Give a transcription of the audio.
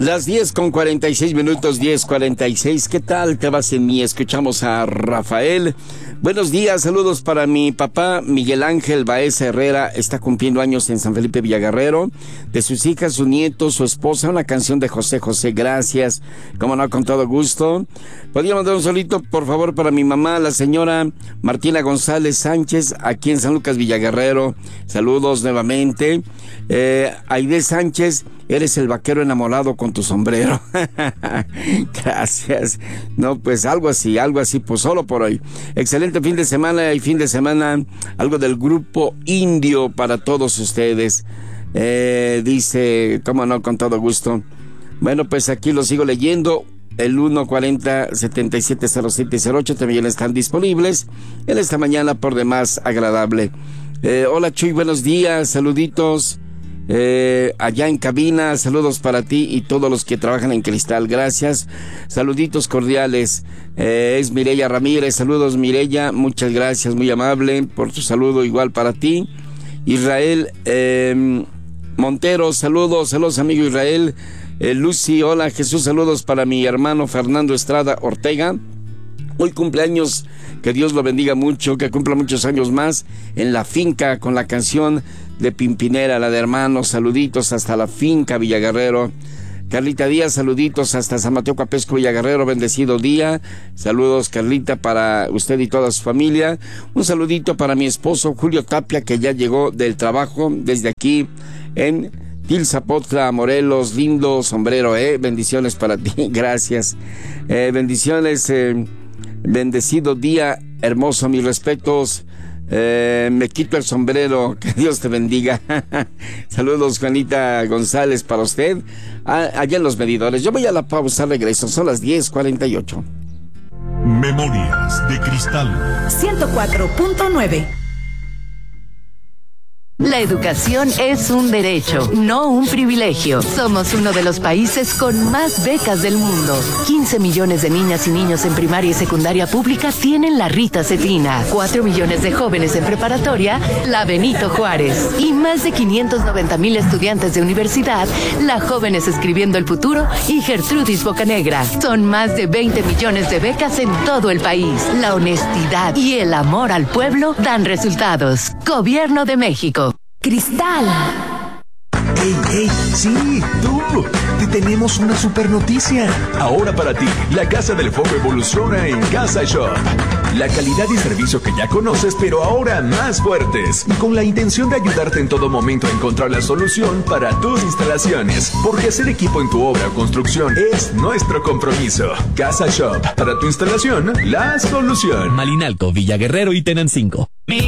Las 10:46, 10:46. ¿Qué tal te vas en mí? Escuchamos a Rafael. Buenos días, saludos para mi papá Miguel Ángel Baeza Herrera. Está cumpliendo años en San Felipe Villaguerrero. De sus hijas, su nieto, su esposa, una canción de José José. Gracias. Como no, con todo gusto. ¿Podría mandar un solito, por favor, para mi mamá, la señora Martina González Sánchez, aquí en San Lucas Villaguerrero? Saludos nuevamente. Aide Sánchez, eres el vaquero enamorado con tu sombrero. Gracias. No, pues algo así, pues solo por hoy. Excelente fin de semana y fin de semana algo del grupo Indio para todos ustedes. Dice, cómo no, con todo gusto. Bueno, pues aquí lo sigo leyendo. El 140-770708 también están disponibles en esta mañana por demás agradable. Hola Chuy, buenos días, saluditos. Allá en cabina, saludos para ti y todos los que trabajan en Cristal, gracias, saluditos cordiales. Es Mireya Ramírez, saludos Mireya, muchas gracias, muy amable por tu saludo, igual para ti. Israel Montero, saludos amigo Israel. Lucy, hola Jesús, saludos para mi hermano Fernando Estrada Ortega. Hoy cumpleaños, que Dios lo bendiga mucho, que cumpla muchos años más en la finca con la canción de Pimpinera, la de hermanos, saluditos hasta la finca Villaguerrero. Carlita Díaz, saluditos hasta San Mateo Capesco Villaguerrero, bendecido día. Saludos Carlita para usted y toda su familia. Un saludito para mi esposo Julio Tapia, que ya llegó del trabajo desde aquí en Tilzapotla, Morelos, lindo sombrero, bendiciones para ti, gracias. Bendiciones, bendecido día, hermoso, mis respetos. Me quito el sombrero, que Dios te bendiga. Saludos Juanita González para usted, allá en los medidores. Yo voy a la pausa, regreso, son las 10:48. Memorias de Cristal 104.9. La educación es un derecho, no un privilegio. Somos uno de los países con más becas del mundo. 15 millones de niñas y niños en primaria y secundaria pública tienen la Rita Cetina. 4 millones de jóvenes en preparatoria, la Benito Juárez. Y más de 590,000 estudiantes de universidad, la Jóvenes Escribiendo el Futuro y Gertrudis Bocanegra. Son más de 20 millones de becas en todo el país. La honestidad y el amor al pueblo dan resultados. Gobierno de México. Cristal. ¡Ey! ¡Sí! ¡Tú! Te tenemos una super noticia. Ahora para ti, la Casa del Foco evoluciona en Casa Shop. La calidad y servicio que ya conoces, pero ahora más fuertes. Y con la intención de ayudarte en todo momento a encontrar la solución para tus instalaciones. Porque hacer equipo en tu obra o construcción es nuestro compromiso. Casa Shop. Para tu instalación, la solución. Malinalco, Villaguerrero y Tenancingo.